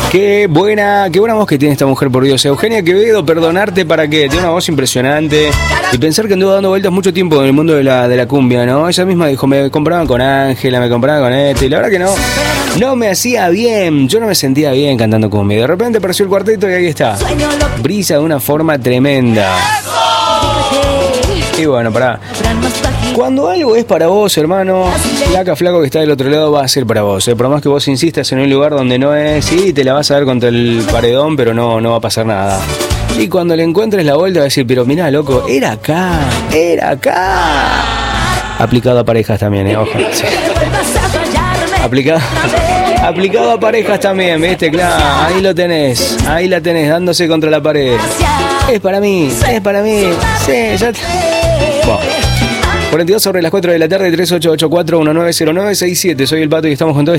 Qué buena voz que tiene esta mujer, por Dios. Eugenia Quevedo, perdonarte para qué. Tiene una voz impresionante. Y pensar que anduvo dando vueltas mucho tiempo en el mundo de la cumbia, ¿no? Ella misma dijo, me compraban con Ángela, me compraban con este. Y la verdad que no me hacía bien. Yo no me sentía bien cantando cumbia. De repente apareció el cuarteto y ahí está. Brilla de una forma tremenda. Y bueno, pará. Cuando algo es para vos, hermano, flaco que está del otro lado va a ser para vos. Por más que vos insistas en un lugar donde no es, sí, te la vas a dar contra el paredón, pero no va a pasar nada. Y cuando le encuentres la vuelta va a decir, pero mirá, loco, era acá. Aplicado a parejas también, ojo. Sí. Aplicado a parejas también, ¿viste? Claro, ahí lo tenés, dándose contra la pared. Es para mí. Sí, ya te... Wow. 42 sobre las 4 de la tarde, 3884-1909-67. Soy el Pato y estamos con todo